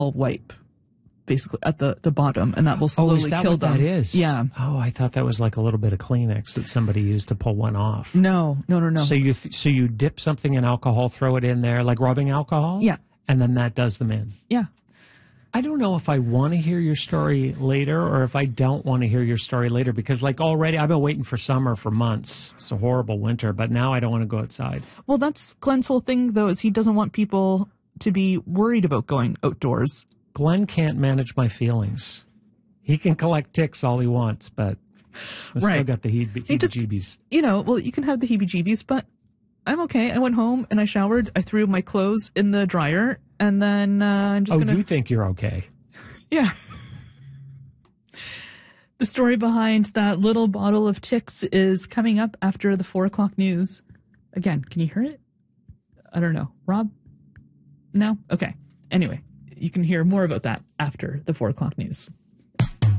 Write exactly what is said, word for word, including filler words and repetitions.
wipe, basically at the, the bottom, and that will slowly oh, is that kill what them. that is? Yeah. Oh, I thought that was like a little bit of Kleenex that somebody used to pull one off. No, no, no, no. So you th- so you dip something in alcohol, throw it in there, like rubbing alcohol? Yeah. And then that does them in. Yeah. I don't know if I want to hear your story later or if I don't want to hear your story later because, like, already I've been waiting for summer for months. It's a horrible winter, but now I don't want to go outside. Well, that's Glenn's whole thing, though, is he doesn't want people to be worried about going outdoors. Glenn can't manage my feelings. He can collect ticks all he wants, but I've Right. still got the heeb- He just- heebie-jeebies. You know, well, you can have the heebie-jeebies, but I'm okay. I went home and I showered. I threw my clothes in the dryer, and then uh, I'm just Oh, gonna. you think you're okay? Yeah. The story behind that little bottle of Ticks is coming up after the four o'clock news. Again, can you hear it? I don't know. Rob? No? Okay. Anyway, you can hear more about that after the four o'clock news.